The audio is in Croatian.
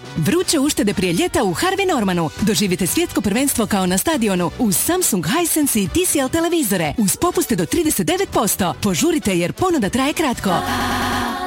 Vruće uštede prije ljeta u Harvey Normanu. Doživite svjetsko prvenstvo kao na stadionu uz Samsung, Hisense i TCL televizore uz popuste do 39%. Požurite jer ponuda traje kratko.